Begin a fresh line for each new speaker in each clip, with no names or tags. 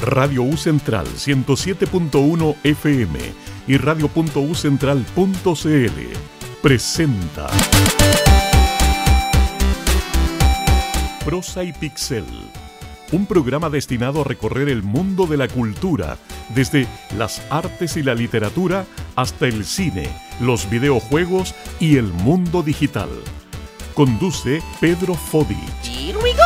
Radio U Central 107.1 FM y radio.ucentral.cl presenta Prosa y Pixel, un programa destinado a recorrer el mundo de la cultura, desde las artes y la literatura hasta el cine, los videojuegos y el mundo digital. Conduce Pedro Fodich.
Here we go.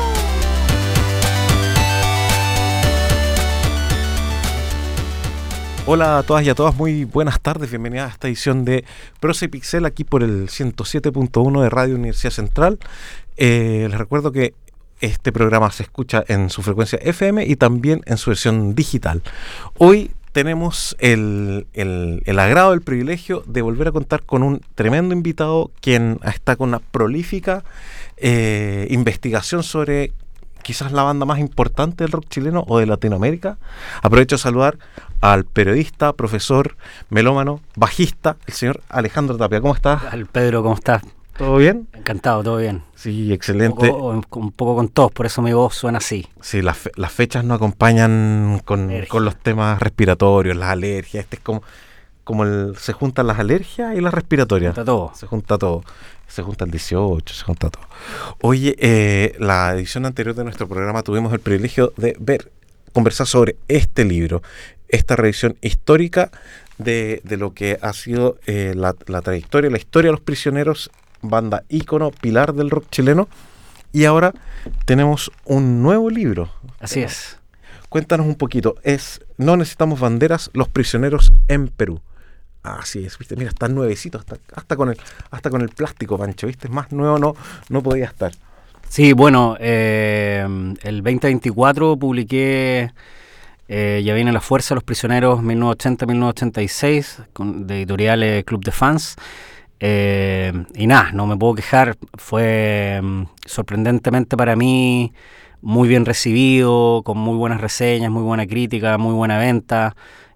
Hola a todas y a todas, muy buenas tardes, bienvenidas a esta edición de Prosa y Pixel aquí por el 107.1 de Radio Universidad Central. Les recuerdo que este programa se escucha en su frecuencia FM y también en su versión digital. Hoy tenemos el agrado, el privilegio de volver a contar con un tremendo invitado quien está con una prolífica investigación sobre quizás la banda más importante del rock chileno o de Latinoamérica. Aprovecho de saludar al periodista, profesor, melómano, bajista, el señor Alejandro Tapia. ¿Cómo estás?
Pedro, ¿cómo estás?
¿Todo bien?
Encantado, todo bien.
Sí, excelente.
Un poco con tos, por eso mi voz suena así.
Sí, las fechas nos acompañan con los temas respiratorios, las alergias. Este es como se juntan las alergias y las respiratorias. Se junta todo. Se junta el 18, se junta todo. Oye, la edición anterior de nuestro programa tuvimos el privilegio de conversar sobre este libro, esta revisión histórica de lo que ha sido la trayectoria, la historia de Los Prisioneros, banda ícono, pilar del rock chileno. Y ahora tenemos un nuevo libro.
Así es.
Cuéntanos un poquito. No necesitamos banderas, Los Prisioneros en Perú. Así es, viste, mira, está nuevecito, hasta con el plástico, Pancho, viste, más nuevo no podía estar.
Sí, bueno, el 2024 publiqué Ya viene la fuerza, Los Prisioneros 1980-1986, de editorial Club de Fans. Y nada, no me puedo quejar, fue sorprendentemente para mí muy bien recibido, con muy buenas reseñas, muy buena crítica, muy buena venta.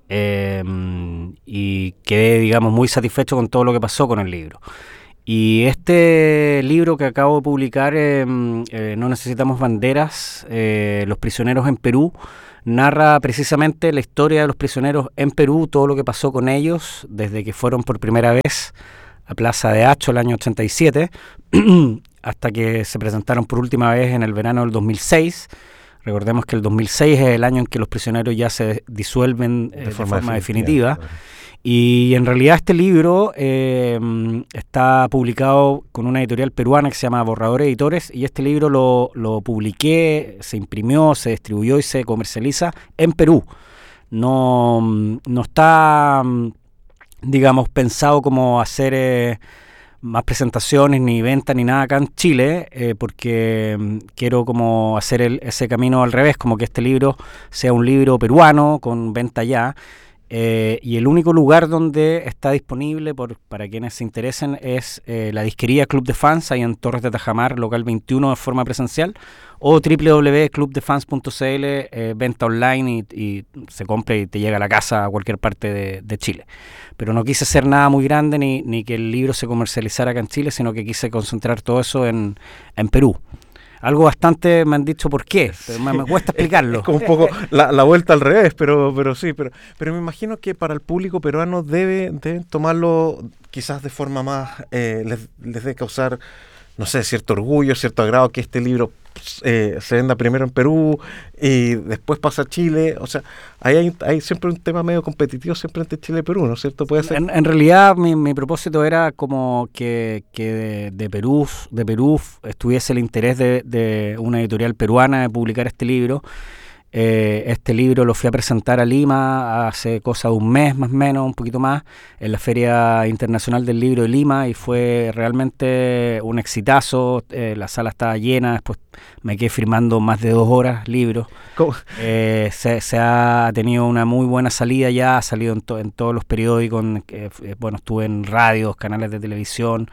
Y quedé, digamos, muy satisfecho con todo lo que pasó con el libro. Y este libro que acabo de publicar, No necesitamos banderas, Los Prisioneros en Perú, narra precisamente la historia de los prisioneros en Perú, todo lo que pasó con ellos desde que fueron por primera vez a Plaza de Hacho el año 87 hasta que se presentaron por última vez en el verano del 2006. Recordemos que el 2006 es el año en que los prisioneros ya se disuelven de forma definitiva. Claro. Y en realidad este libro está publicado con una editorial peruana que se llama Borrador Editores, y este libro lo publiqué, se imprimió, se distribuyó y se comercializa en Perú. No está, digamos, pensado como hacer más presentaciones, ni venta, ni nada acá en Chile, porque quiero como hacer ese camino al revés, como que este libro sea un libro peruano con venta allá, y el único lugar donde está disponible para quienes se interesen es la disquería Club de Fans, ahí en Torres de Tajamar, local 21, de forma presencial, o www.clubdefans.cl, venta online y se compra y te llega a la casa a cualquier parte de Chile. Pero no quise hacer nada muy grande ni que el libro se comercializara acá en Chile, sino que quise concentrar todo eso en Perú. Algo bastante, me han dicho por qué, pero me cuesta explicarlo.
Es como un poco la vuelta al revés, pero sí, pero me imagino que para el público peruano deben tomarlo quizás de forma más, les debe causar, no sé, cierto orgullo, cierto agrado que este libro se venda primero en Perú y después pasa a Chile. O sea, hay siempre un tema medio competitivo siempre entre Chile y Perú, ¿no es cierto? Puede ser.
En realidad mi propósito era como que de Perú estuviese el interés de una editorial peruana de publicar este libro. Este libro lo fui a presentar a Lima hace cosa de un mes más o menos, un poquito más, en la Feria Internacional del Libro de Lima, y fue realmente un exitazo. La sala estaba llena, después me quedé firmando más de 2 horas libros. Se ha tenido una muy buena salida ya, ha salido en todos los periódicos, estuve en radios, canales de televisión.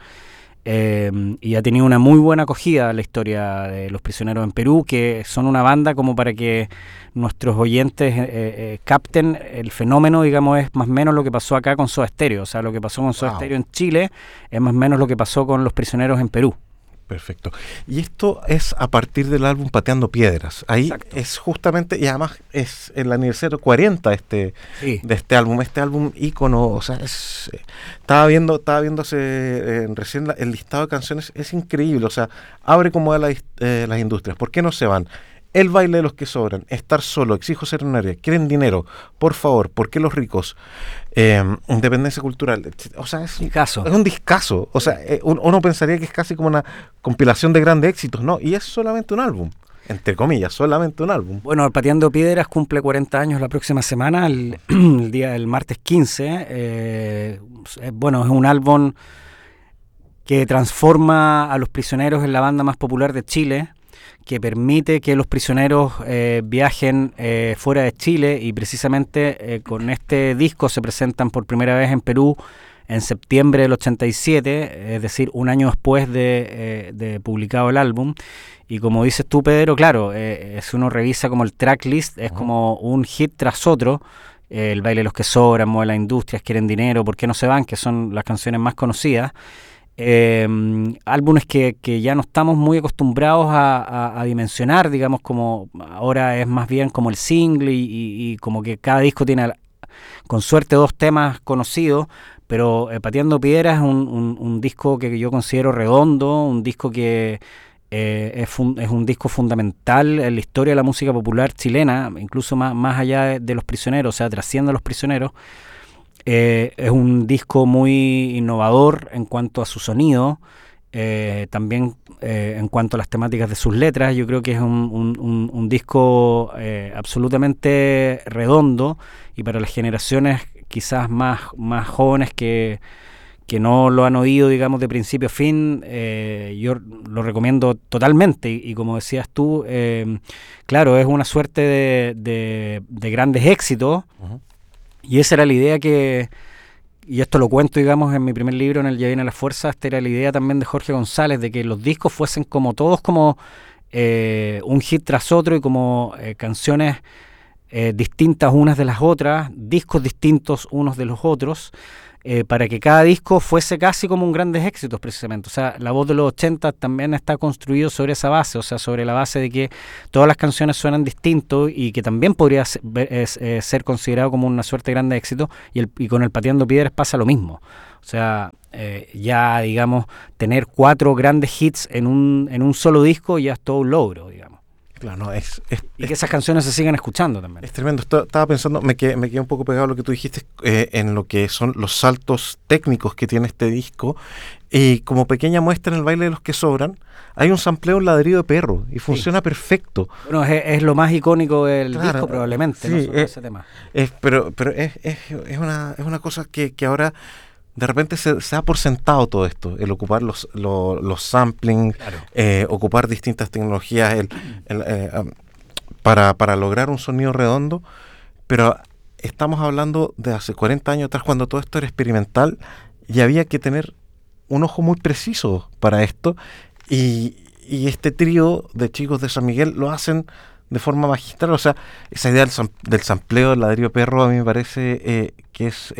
Y ha tenido una muy buena acogida la historia de Los Prisioneros en Perú, que son una banda como para que nuestros oyentes capten el fenómeno, digamos, es más o menos lo que pasó acá con Soda Stereo. O sea, lo que pasó con Soda Stereo en Chile es más o menos lo que pasó con Los Prisioneros en Perú.
Perfecto. Y esto es a partir del álbum Pateando Piedras. Ahí
Exacto.
es justamente, y además es el aniversario 40
Sí.
de este álbum ícono. O sea, estaba viendo recién el listado de canciones, es increíble. O sea, abre como a las industrias. ¿Por qué no se van? El baile de los que sobran, estar solo, exijo serenaria, quieren dinero, por favor, ¿por qué los ricos? Independencia cultural, o sea, es un discazo. O sea, uno pensaría que es casi como una compilación de grandes éxitos, ¿no? Y es solamente un álbum, entre comillas, solamente un álbum.
Bueno, el Pateando Piedras cumple 40 años la próxima semana, el día del martes 15. Bueno, es un álbum que transforma a Los Prisioneros en la banda más popular de Chile, que permite que los prisioneros viajen fuera de Chile, y precisamente con este disco se presentan por primera vez en Perú en septiembre del 87, es decir, un año después de publicado el álbum. Y como dices tú, Pedro, claro, si uno revisa como el tracklist, es como un hit tras otro. El baile de los que sobran, Mueve la industria, Quieren dinero, ¿Por qué no se van?, que son las canciones más conocidas. Álbumes que ya no estamos muy acostumbrados a dimensionar, digamos, como ahora es más bien como el single, y como que cada disco tiene con suerte 2 temas conocidos, pero Pateando Piedras es un disco que yo considero redondo, un disco que es un disco fundamental en la historia de la música popular chilena, incluso más allá de Los Prisioneros, o sea, trasciende a Los Prisioneros. Es un disco muy innovador en cuanto a su sonido, también en cuanto a las temáticas de sus letras. Yo creo que es un disco absolutamente redondo, y para las generaciones quizás más jóvenes que no lo han oído, digamos, de principio a fin, yo lo recomiendo totalmente. Y como decías tú, claro, es una suerte de grandes éxitos. Uh-huh. Y esa era la idea y esto lo cuento, digamos, en mi primer libro, en el Ya viene la fuerza. Esta era la idea también de Jorge González, de que los discos fuesen como todos como un hit tras otro, y como canciones distintas unas de las otras, discos distintos unos de los otros, para que cada disco fuese casi como un grandes éxitos, precisamente. O sea, La Voz de los 80 también está construido sobre esa base, o sea, sobre la base de que todas las canciones suenan distinto, y que también podría ser considerado como una suerte de grande éxito, y con el Pateando Piedras pasa lo mismo. O sea, ya, digamos, tener 4 grandes hits en un solo disco ya es todo un logro, digamos.
Claro, no,
y que esas canciones se sigan escuchando también.
Es tremendo. Estaba pensando, me quedé un poco pegado a lo que tú dijiste, en lo que son los saltos técnicos que tiene este disco. Y como pequeña muestra, en el baile de los que sobran, hay un sampleo, un ladrido de perro, y funciona perfecto.
Bueno, es lo más icónico del disco, probablemente,
sí,
¿no? Ese tema.
Pero es una cosa que ahora de repente se da por sentado todo esto, el ocupar los samplings, claro. Ocupar distintas tecnologías para lograr un sonido redondo, pero estamos hablando de hace 40 años atrás, cuando todo esto era experimental, y había que tener un ojo muy preciso para esto, y este trío de chicos de San Miguel lo hacen de forma magistral. O sea, esa idea del sampleo del ladrillo perro a mí me parece que es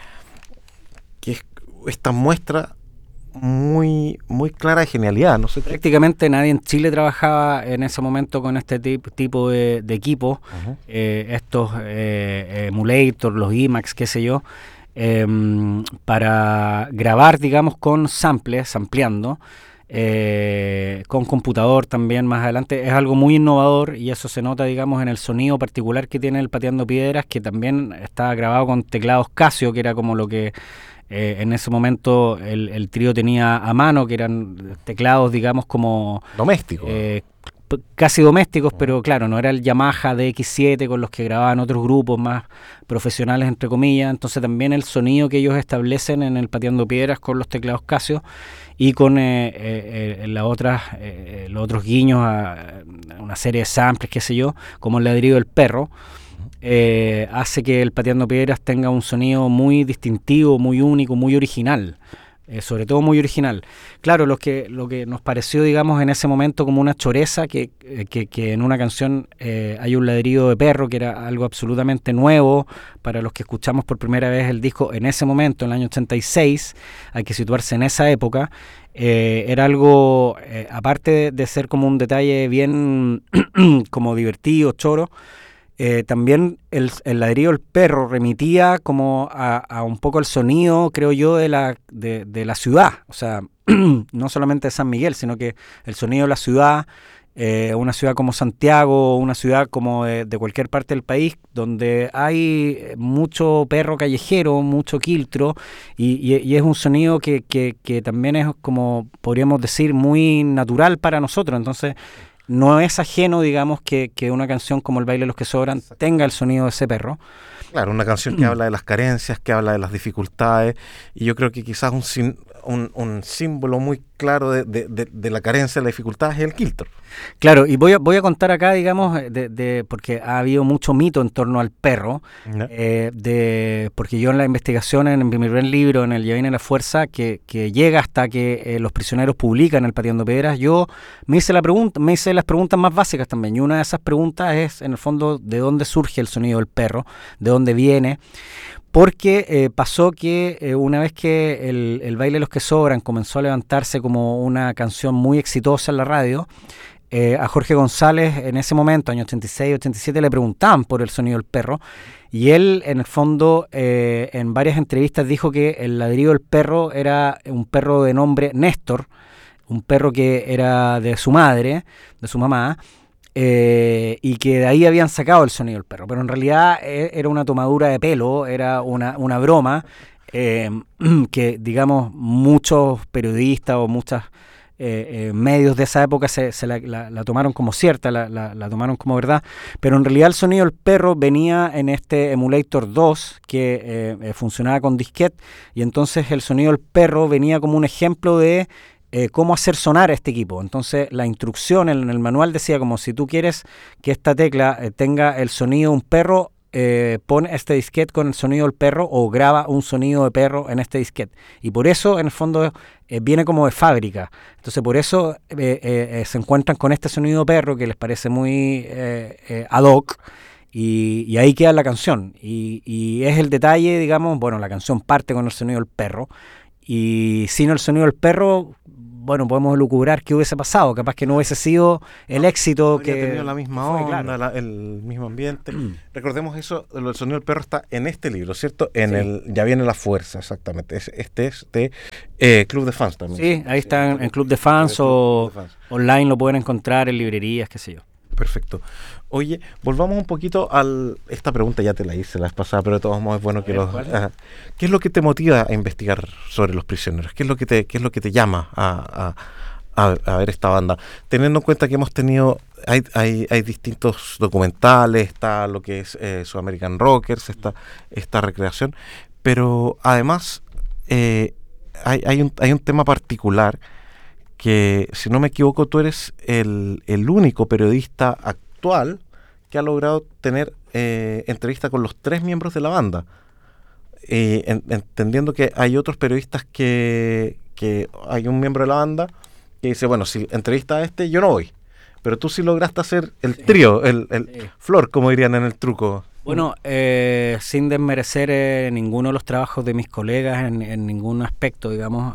esta muestra muy clara de genialidad. No sé,
prácticamente nadie en Chile trabajaba en ese momento con este tipo de equipos. Uh-huh. Estos emulators, los IMAX, qué sé yo, para grabar, digamos, con sampleando, con computador también más adelante. Es algo muy innovador, y eso se nota, digamos, en el sonido particular que tiene el Pateando Piedras, que también está grabado con teclados Casio, que era como lo que en ese momento el trío tenía a mano, que eran teclados, digamos, como
domésticos,
casi domésticos, pero claro, no era el Yamaha DX7 con los que grababan otros grupos más profesionales, entre comillas. Entonces también el sonido que ellos establecen en el Pateando Piedras con los teclados Casio, y con los otros guiños a una serie de samples, qué sé yo, como el ladrido del perro, hace que el Pateando Piedras tenga un sonido muy distintivo, muy único, muy original. sobre todo muy original. Claro, lo que nos pareció, digamos, en ese momento como una choreza, que en una canción hay un ladrido de perro, que era algo absolutamente nuevo para los que escuchamos por primera vez el disco en ese momento, en el año 86, hay que situarse en esa época. Era algo, aparte de ser como un detalle bien como divertido, choro, también el ladrido del perro remitía como a un poco el sonido, creo yo, de la ciudad. O sea, no solamente de San Miguel, sino que el sonido de la ciudad, una ciudad como Santiago, una ciudad como de cualquier parte del país, donde hay mucho perro callejero, mucho quiltro, y es un sonido que también es, como podríamos decir, muy natural para nosotros. Entonces, no es ajeno, digamos, que una canción como El baile de los que sobran tenga el sonido de ese perro.
Claro, una canción que habla de las carencias, que habla de las dificultades, y yo creo que quizás un símbolo muy claro de la carencia, de la dificultad es el quiltro.
Claro, y voy a contar acá, digamos, porque ha habido mucho mito en torno al perro,
¿No?
porque yo en la investigación, en mi primer libro, en El Ya viene la fuerza, que llega hasta que los prisioneros publican el Pateando Piedras, yo me hice las preguntas más básicas también, y una de esas preguntas es, en el fondo, ¿de dónde surge el sonido del perro? ¿De dónde viene? Porque pasó que una vez que el baile de los que sobran comenzó a levantarse como una canción muy exitosa en la radio, a Jorge González en ese momento, año 86, 87, le preguntaban por el sonido del perro, y él en el fondo en varias entrevistas dijo que el ladrido del perro era un perro de nombre Néstor, un perro que era de su madre, de su mamá, y que de ahí habían sacado el sonido del perro, pero en realidad era una tomadura de pelo, era una broma que, digamos, muchos periodistas o muchos medios de esa época se la tomaron como cierta, la tomaron como verdad, pero en realidad el sonido del perro venía en este Emulator 2 que funcionaba con disquete, y entonces el sonido del perro venía como un ejemplo de cómo hacer sonar a este equipo. Entonces la instrucción en el manual decía como, si tú quieres que esta tecla tenga el sonido de un perro, pon este disquete con el sonido del perro o graba un sonido de perro en este disquete. Y por eso en el fondo viene como de fábrica. Entonces por eso se encuentran con este sonido de perro que les parece muy ad hoc. Y ahí queda la canción. Y es el detalle, digamos, bueno, la canción parte con el sonido del perro. Y sin el sonido del perro, bueno, podemos lucubrar qué hubiese pasado. Capaz que no hubiese sido el éxito
habría
que
tenido la misma
fue,
onda,
claro.
el mismo ambiente. Recordemos eso, el sonido del perro está en este libro, ¿cierto? En
Sí.
el Ya viene la fuerza, exactamente. Este es de Club de Fans también.
Sí, ahí está en Club de Fans o online lo pueden encontrar en librerías, qué sé yo.
Perfecto. Oye, volvamos un poquito esta pregunta ya te la hice la vez pasada, pero de todos modos es bueno que ¿qué es lo que te motiva a investigar sobre los prisioneros? ¿Qué es lo que te llama a ver esta banda? Teniendo en cuenta que hemos tenido, hay distintos documentales, está lo que es Sudamerican Rockers, esta recreación, pero además hay un tema particular que, si no me equivoco, tú eres el único periodista actual que ha logrado tener entrevista con los 3 miembros de la banda. Entendiendo que hay otros periodistas que hay un miembro de la banda que dice, bueno, si entrevista a este, yo no voy. Pero tú sí lograste hacer el trío, el flor, como dirían en el truco.
Bueno, sin desmerecer ninguno de los trabajos de mis colegas en ningún aspecto, digamos,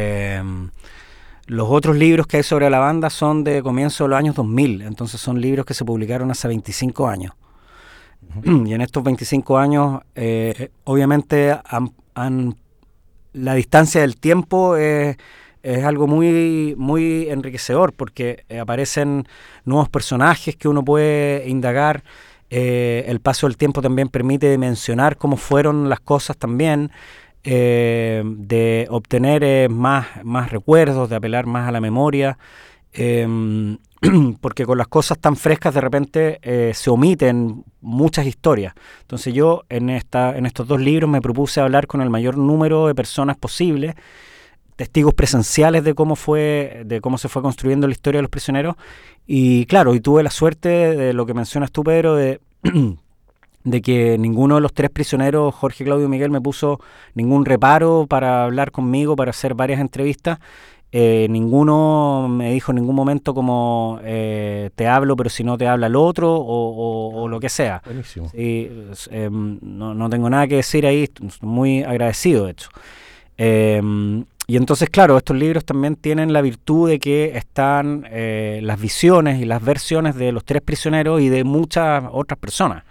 los otros libros que hay sobre la banda son de comienzo de los años 2000, entonces son libros que se publicaron hace 25 años. Uh-huh. Y en estos 25 años, obviamente, la distancia del tiempo es algo muy, muy enriquecedor, porque aparecen nuevos personajes que uno puede indagar. El paso del tiempo también permite dimensionar cómo fueron las cosas también, de obtener más recuerdos, de apelar más a la memoria, porque con las cosas tan frescas de repente se omiten muchas historias. Entonces yo en estos 2 libros me propuse hablar con el mayor número de personas posible, testigos presenciales de cómo se fue construyendo la historia de los prisioneros, y claro, y tuve la suerte de lo que mencionas tú, Pedro, de de que ninguno de los 3 prisioneros, Jorge, Claudio y Miguel, me puso ningún reparo para hablar conmigo, para hacer varias entrevistas. Ninguno me dijo en ningún momento como te hablo, pero si no te habla el otro o lo que sea.
Buenísimo.
Sí, no tengo nada que decir ahí, estoy muy agradecido de hecho. Y entonces, claro, estos libros también tienen la virtud de que están las visiones y las versiones de los 3 prisioneros y de muchas otras personas.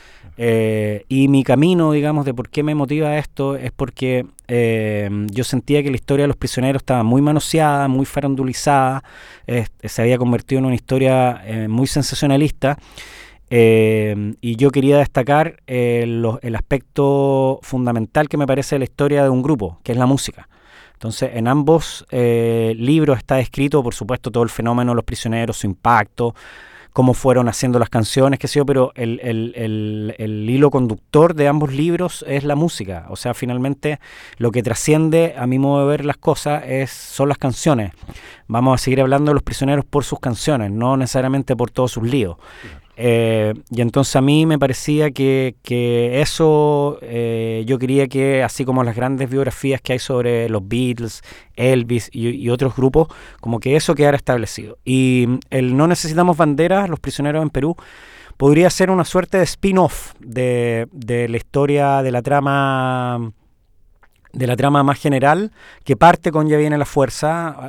Y mi camino, digamos, de por qué me motiva esto es porque yo sentía que la historia de los prisioneros estaba muy manoseada, muy farandulizada, se había convertido en una historia muy sensacionalista, y yo quería destacar el aspecto fundamental que me parece de la historia de un grupo, que es la música. Entonces, en ambos libros está descrito, por supuesto, todo el fenómeno de los prisioneros, su impacto, cómo fueron haciendo las canciones, qué sé yo, pero el hilo conductor de ambos libros es la música. O sea, finalmente lo que trasciende, a mi modo de ver las cosas, son las canciones. Vamos a seguir hablando de los prisioneros por sus canciones, no necesariamente por todos sus líos. Y entonces a mí me parecía que eso, yo quería que, así como las grandes biografías que hay sobre los Beatles, Elvis y otros grupos, como que eso quedara establecido. Y el No Necesitamos Banderas, Los Prisioneros en Perú, podría ser una suerte de spin-off de la historia, de la trama más general, que parte con Ya viene la fuerza,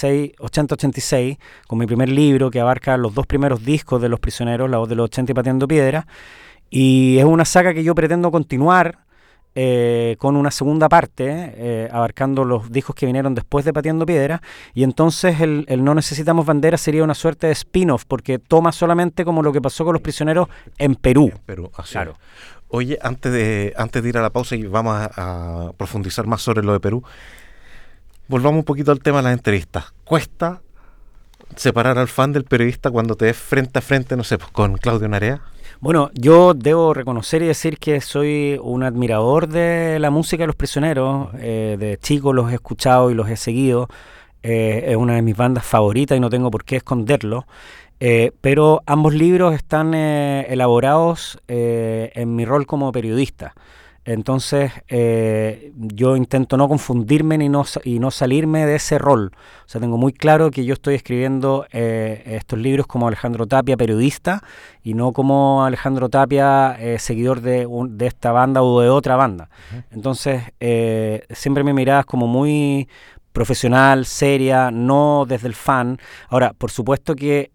80-86, con mi primer libro, que abarca los 2 primeros discos de Los Prisioneros, La Voz de los 80 y Pateando Piedra, y es una saga que yo pretendo continuar con una segunda parte, abarcando los discos que vinieron después de Pateando Piedra, y entonces el No Necesitamos Banderas sería una suerte de spin-off, porque toma solamente como lo que pasó con Los Prisioneros en Perú.
En Perú, así
claro.
Es. Oye, antes de ir a la pausa y vamos a profundizar más sobre lo de Perú, volvamos un poquito al tema de las entrevistas. ¿Cuesta separar al fan del periodista cuando te ves frente a frente, no sé, pues, con Claudio Narea?
Bueno, yo debo reconocer y decir que soy un admirador de la música de Los Prisioneros. De chico los he escuchado y los he seguido. Es una de mis bandas favoritas y no tengo por qué esconderlo. Pero ambos libros están elaborados en mi rol como periodista. Entonces yo intento no confundirme y no salirme de ese rol. O sea, tengo muy claro que yo estoy escribiendo estos libros como Alejandro Tapia, periodista, y no como Alejandro Tapia, seguidor de esta banda o de otra banda. Entonces siempre mi mirada es como muy profesional, seria, no desde el fan. Ahora, por supuesto que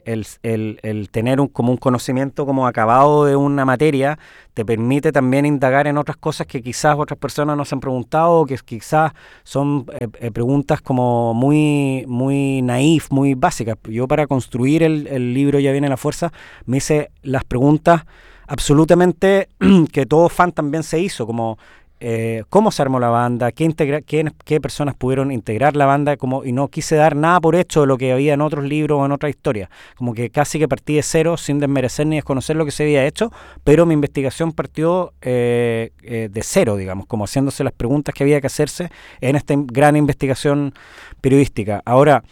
el tener como un conocimiento como acabado de una materia te permite también indagar en otras cosas que quizás otras personas no se han preguntado, o que quizás son preguntas como muy, muy naif, muy básicas. Yo, para construir el libro Ya viene la fuerza, me hice las preguntas absolutamente que todo fan también se hizo, como cómo se armó la banda, qué personas pudieron integrar la banda, y no quise dar nada por hecho de lo que había en otros libros o en otras historias, como que casi que partí de cero, sin desmerecer ni desconocer lo que se había hecho, pero mi investigación partió de cero, digamos, como haciéndose las preguntas que había que hacerse en esta gran investigación periodística. Ahora,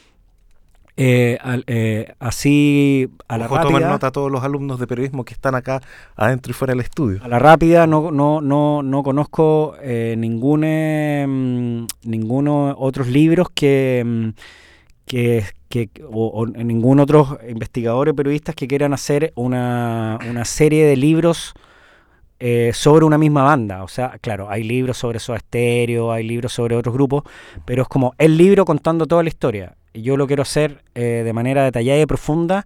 así a la rápida,
tomar nota a todos los alumnos de periodismo que están acá adentro y fuera del estudio.
A la rápida no conozco ninguno otros libros o ningún otro investigador o periodistas que quieran hacer una serie de libros sobre una misma banda. O sea, claro, hay libros sobre Soda Stereo, hay libros sobre otros grupos, pero es como el libro contando toda la historia. Y yo lo quiero hacer de manera detallada y profunda,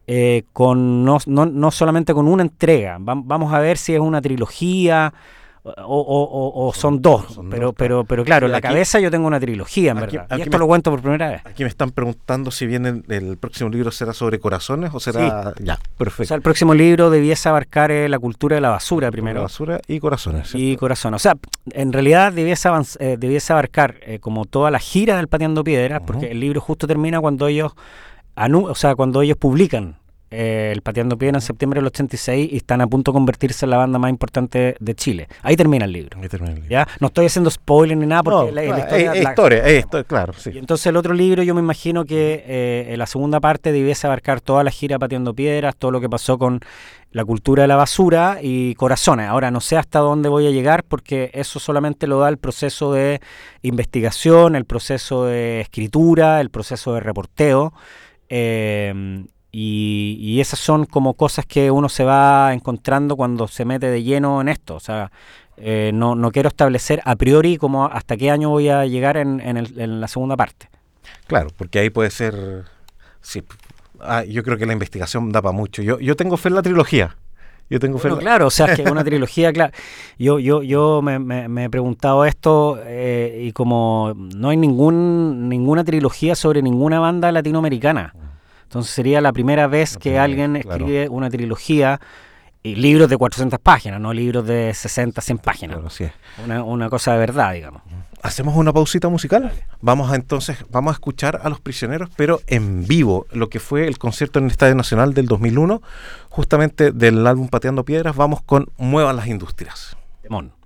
no solamente con una entrega. Vamos a ver si es una trilogía o son dos, pero claro, en la cabeza yo tengo una trilogía, en verdad. Y esto lo cuento por primera vez.
Aquí me están preguntando si bien el próximo libro será sobre corazones o será...
Sí.
Ya, perfecto.
O sea, el próximo libro debiese abarcar la cultura de la basura primero.
La basura y corazones, ¿cierto?
Y corazones. O sea, en realidad debiese abarcar como toda la gira del Pateando Piedras, porque el libro justo termina cuando ellos cuando ellos publican el Pateando Piedra en septiembre del 86 y están a punto de convertirse en la banda más importante de Chile. Ahí termina el libro.
¿Ya?
No estoy haciendo spoiler ni nada porque
la historia es historia, claro. Sí.
Y entonces el otro libro yo me imagino que la segunda parte debiese abarcar toda la gira Pateando Piedras, todo lo que pasó con la cultura de la basura y Corazones. Ahora no sé hasta dónde voy a llegar porque eso solamente lo da el proceso de investigación, el proceso de escritura, el proceso de reporteo. Y esas son como cosas que uno se va encontrando cuando se mete de lleno en esto. O sea, no quiero establecer a priori como hasta qué año voy a llegar en la segunda parte.
Claro, porque ahí puede ser... Sí, yo creo que la investigación da para mucho. Yo tengo fe en la trilogía.
Claro, o sea, es que una trilogía, claro. Yo me he preguntado esto y como no hay ninguna trilogía sobre ninguna banda latinoamericana. Entonces sería la primera vez que alguien escribe una trilogía y libros de 400 páginas, no libros de 60, 100 páginas.
Claro, sí.
Una cosa de verdad, digamos.
¿Hacemos una pausita musical? Vamos a escuchar a Los Prisioneros, pero en vivo, lo que fue el concierto en el Estadio Nacional del 2001, justamente del álbum Pateando Piedras. Vamos con Muevan las Industrias.
Demón.